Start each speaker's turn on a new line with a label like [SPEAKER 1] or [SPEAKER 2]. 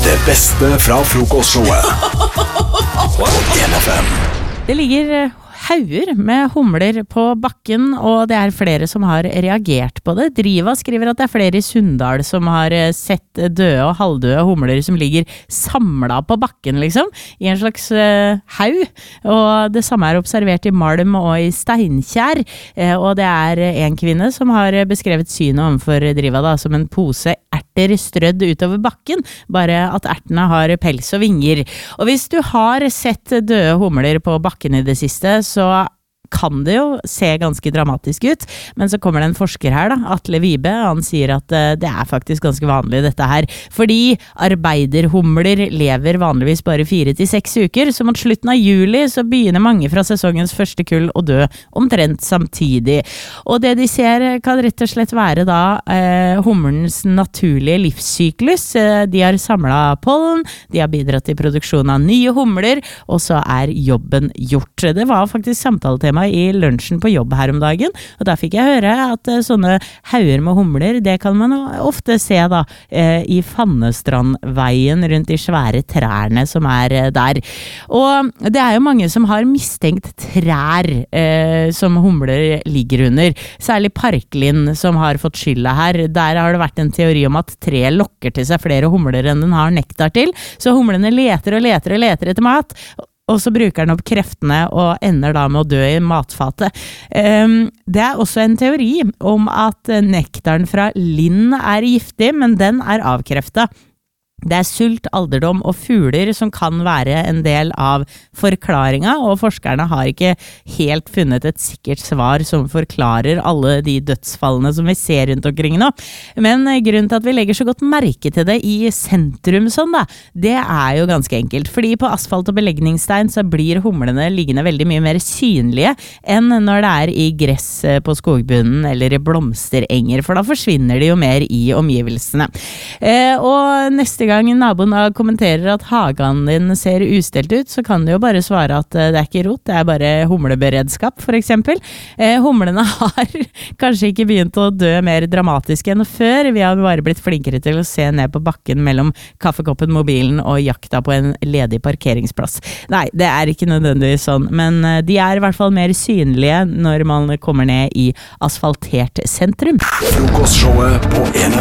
[SPEAKER 1] Det beste fra frokostshowet på NFM.
[SPEAKER 2] Det ligger hauger med humler på bakken, og det er flere som har reagert på det. Driva skriver at det er flere i Sunndal som har sett døde og halvdøde humler som ligger samlet på bakken, liksom, i en slags haug. Og det samme er observert i Malm og i Steinkjer. Og det er en kvinne som har beskrevet synet overfor Driva da, som en pose erter strødd utover bakken, bare at ertene har pels og vinger. Og hvis du har sett døde humler på bakken i det siste, så kan det jo se ganske dramatisk ut, men så kommer det en forsker her da, Atle Vibe, han sier at det er faktisk ganske vanlig dette her, fordi arbeiderhumler lever vanligvis bare 4 til 6 uker, så mot slutten av juli så begynner mange fra sesongens første kull å dø omtrent samtidig. Og det de ser kan rett og slett være da humlens naturlige livssyklus. De har samlet pollen, de har bidratt til produksjon av nye humler, og så er jobben gjort. Det var faktisk samtaletema i lunsjen på jobb her om dagen, og der fikk jeg høre at sånne hauger med humler, det kan man ofte se da i Fannestrandveien rundt de svære trærne som er der. Og det er jo mange som har mistenkt trær som humler ligger under, særlig Parklin som har fått skylda her. Der har det vært en teori om at treet lokker til seg flere humler enn den har nektar til, så humlene leter og leter og leter etter mat, og så bruker den opp kreftene og ender da med å dø i matfatet. Det er også en teori om at nektaren fra lind er giftig, men den er avkreftet. Det er sult, alderdom og fugler som kan være en del av forklaringa, og forskerne har ikke helt funnet et sikkert svar som forklarer alle de dødsfallene som vi ser rundt omkring nå. Men grunnen til at vi legger så godt merke til det i sentrum sånn da, det er jo ganske enkelt, fordi på asfalt og belegningsstein så blir humlene liggende veldig mye mer synlige enn når det er i gress på skogbunnen eller i blomsterenger, for da forsvinner de jo mer i omgivelsene. Og neste gang naboen kommenterer at hagen din ser ustelt ut, så kan du jo bare svare at det er ikke rot, det er bare humleberedskap, for eksempel. Humlene har kanskje ikke begynt å dø mer dramatisk enn før, vi har bare blitt flinkere til å se ned på bakken mellom kaffekoppen, mobilen og jakta på en ledig parkeringsplass. Nei, det er ikke nødvendigvis sånn, men de er i hvert fall mer synlige når man kommer ned i asfaltert sentrum.
[SPEAKER 1] Frokostshowet på NFM.